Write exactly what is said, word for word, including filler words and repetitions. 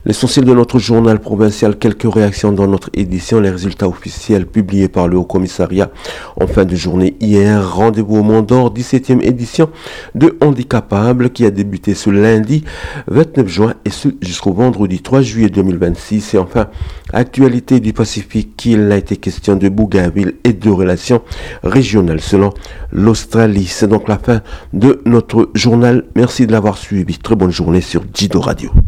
L'essentiel de notre journal provincial, quelques réactions dans notre édition, les résultats officiels publiés par le Haut-Commissariat en fin de journée hier. Rendez-vous au Mont d'Or, dix-septième édition de Handicapables qui a débuté ce lundi vingt-neuf juin et ce jusqu'au vendredi trois juillet deux mille vingt-six. Et enfin, actualité du Pacifique, il a été question de Bougainville et de relations régionales selon l'Australie. C'est donc la fin de notre journal. Merci de l'avoir suivi. Très bonne journée sur Jido Radio.